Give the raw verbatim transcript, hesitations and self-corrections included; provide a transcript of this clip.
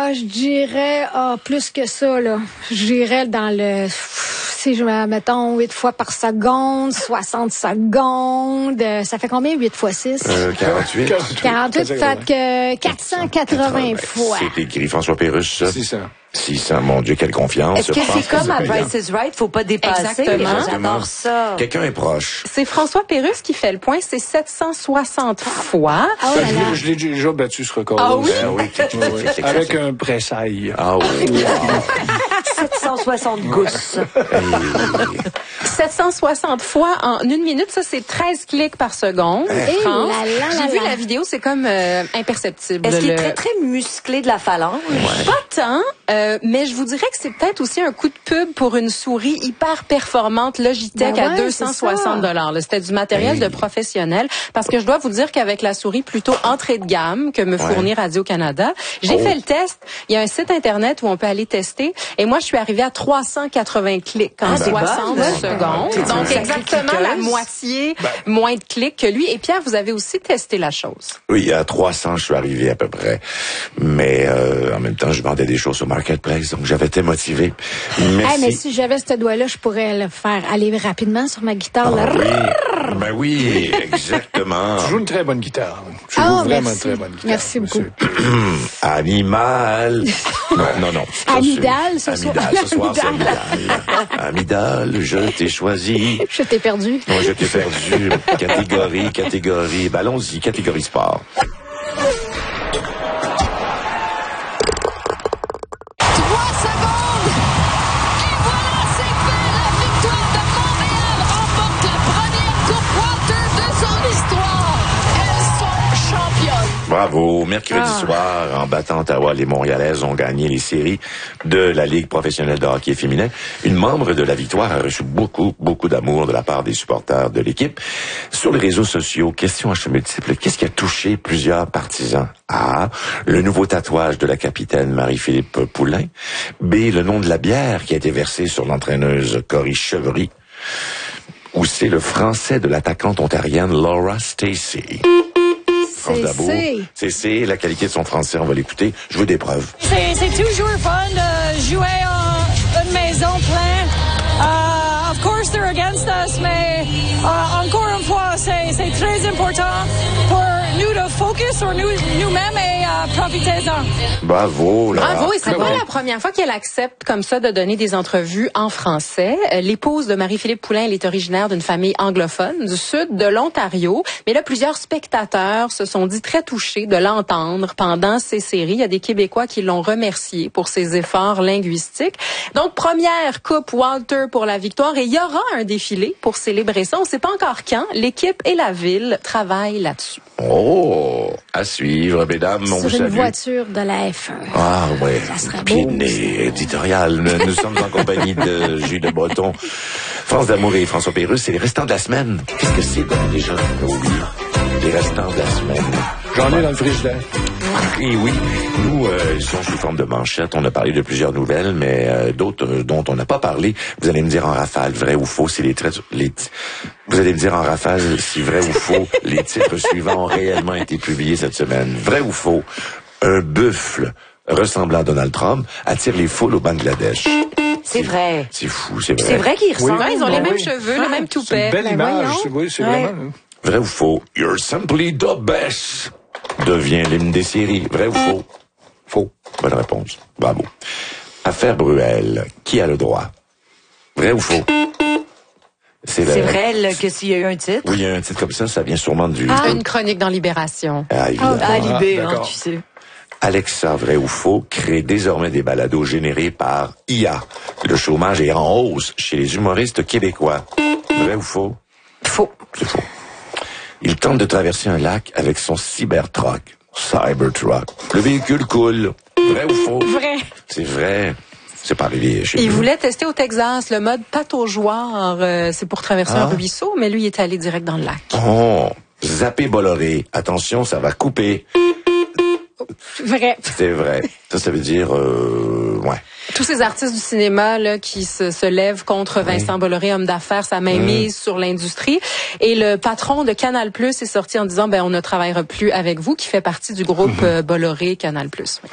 Ah, je dirais, ah, plus que ça, là. Je dirais dans le, si je me, mettons, huit fois par seconde, soixante secondes, euh, ça fait combien, huit fois six? Euh, quarante-huit. quarante-huit, fait que quatre cent quatre-vingts fois. C'est écrit François Pérusse, ça? six cents. six cents, mon Dieu, quelle confiance. Est-ce que c'est comme à Price is Right? Faut pas dépasser. Exactement. J'adore ça. Quelqu'un est proche. C'est François Pérusse qui fait le point, c'est sept cent soixante fois. Oh là Je là. l'ai- je l'ai déjà battu, ce record. Ah oui? Ah oui, c'est- Oui, oui. c'est- c'est- Avec un pressail. Ah oui. sept cent soixante gousses. sept cent soixante fois en une minute, ça c'est treize clics par seconde. Eh France. là là là J'ai vu là. la vidéo, c'est comme euh, imperceptible. Est-ce qu'il est Le- très, très musclé de la phalange? Pas tant, euh, mais je vous dirais que c'est peut-être aussi un coup de pub pour une souris hyper performante Logitech Ben ouais, à deux cent soixante dollars. C'était du matériel de professionnel parce que je dois vous dire qu'avec la souris plutôt entrée de gamme que me fournit Radio-Canada, j'ai Oh. fait le test. Il y a un site internet où on peut aller tester et moi je suis arrivée à trois cent quatre-vingts clics en Ah, c'est soixante bonne. secondes. T'es une Donc sacrée exactement la cliqueuse. moitié moins de clics que lui. Et Pierre, vous avez aussi testé la chose. Oui, à trois cents, je suis arrivé à peu près. Mais euh, en même temps, je vendais des choses au Marketplace, donc j'avais été motivé. Merci. Hey, mais si j'avais ce doigt-là, je pourrais le faire aller rapidement sur ma guitare. Ah là. oui, ben oui, exactement. Tu joues une très bonne guitare. Tu joues Ah, vraiment merci. une très bonne guitare. Merci beaucoup. monsieur. Animal. Non, non, non. Ça, Amidal, c'est- ce soir. Amidal, ce soir, c'est Amidal. Amidal. Amidal, je t'ai choisi. Je t'ai perdu. Moi, je t'ai perdu. Catégorie, catégorie. Ben, allons-y, catégorie sport. Trois secondes! Et voilà, c'est fait! La victoire de Montréal remporte la première Coupe Walter de son histoire. Elles sont championnes. Bravo. Mercredi Ah. soir, en battant Ottawa, les Montréalaises ont gagné les séries de la Ligue professionnelle de hockey féminin. Une membre de la victoire a reçu beaucoup, beaucoup d'amour de la part des supporters de l'équipe. Sur les réseaux sociaux, question à multiple, qu'est-ce qui a touché plusieurs partisans? A. Le nouveau tatouage de la capitaine Marie-Philippe Poulin. B. Le nom de la bière qui a été versée sur l'entraîneuse Cory Chevry. Ou C. Le français de l'attaquante ontarienne Laura Stacey. France Dabour. C. C'est C, la qualité de son français, on va l'écouter. Je veux des preuves. C'est c'est toujours fun de jouer en une maison pleine. Uh, of course, they're against us, mais uh, encore une fois, c'est c'est très important pour nous de focus sur nous, nous-mêmes et uh, profitez-en. Bravo, Laura. Bravo, et c'est Bravo. pas la première fois qu'elle accepte comme ça de donner des entrevues en français. Euh, L'épouse de Marie-Philippe Poulin, elle est originaire d'une famille anglophone du sud de l'Ontario. Mais là, plusieurs spectateurs se sont dit très touchés de l'entendre pendant ces séries. Il y a des Québécois qui l'ont remercié pour ses efforts linguistiques. Donc, première Coupe Walter pour la victoire. Et il y aura un défilé pour célébrer ça. On ne sait pas encore quand. L'équipe et la ville travaillent là-dessus. Oh, à suivre, mesdames, on vous Sur une salue. voiture de la F un. Ah ouais, Ça serait pied beau. de nez éditorial. Nous, nous sommes en compagnie de Gilles de Breton, France d'Amour et François Pérusse. C'est les restants de la semaine. Qu'est-ce que c'est donc déjà? Oui, les restants de la semaine. J'en ai dans le frigidaire. Et oui, nous, euh, ils sont sous forme de manchettes. On a parlé de plusieurs nouvelles, mais euh, d'autres euh, dont on n'a pas parlé. Vous allez me dire en rafale, vrai ou faux, si les traits... Les t- Vous allez me dire en rafale si vrai ou faux, les titres suivants ont réellement été publiés cette semaine. Vrai ou faux, un buffle ressemblant à Donald Trump attire les foules au Bangladesh. C'est vrai. C'est fou, c'est vrai. C'est vrai qu'ils ressemblent. Ouais, ils ont les ben mêmes oui. cheveux, le même C'est une toupet. belle Ben image. voyons. C'est- Oui, c'est Ouais. vraiment... Vrai ou faux, You're simply the best devient l'hymne des séries. Vrai ou faux? Faux. Bonne réponse. Bravo. Affaire Bruel, qui a le droit? Vrai ou faux? C'est la- vrai là, que s'il y a eu un titre. Oui, il y a un titre comme ça, ça vient sûrement du... Une chronique dans Libération. Ah, évidemment. Ah, Libé, hein, d'accord. tu sais. Alexa, vrai ou faux, crée désormais des balados générés par I A. Le chômage est en hausse chez les humoristes québécois. Vrai ou faux? Faux. C'est faux. Il tente de traverser un lac avec son Cybertruck. Cybertruck. Le véhicule coule. Vrai ou faux? Vrai. C'est vrai. C'est pas arrivé chez Il nous. voulait tester au Texas le mode pataugeoire. Euh, c'est pour traverser Ah. un ruisseau, mais lui, il est allé direct dans le lac. Oh, zappé Bolloré. Attention, ça va couper. Vrai. C'est vrai. Ça, ça veut dire... Euh, ouais. Tous ces artistes du cinéma là qui se, se lèvent contre Vincent Bolloré, homme d'affaires, sa main mise sur l'industrie. Et le patron de Canal+ est sorti en disant ben on ne travaillera plus avec vous, qui fait partie du groupe euh, Bolloré Canal+. Oui.